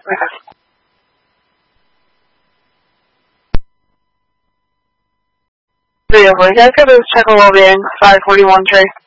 Okay. Sí, pues ya que lo checo bien, 541 Trey.